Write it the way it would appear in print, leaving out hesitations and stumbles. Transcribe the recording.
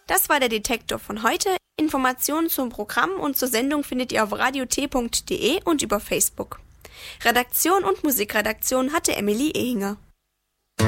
Das war der Detektor von heute. Informationen zum Programm und zur Sendung findet ihr auf radiot.de und über Facebook. Redaktion und Musikredaktion hatte Emily Ehinger.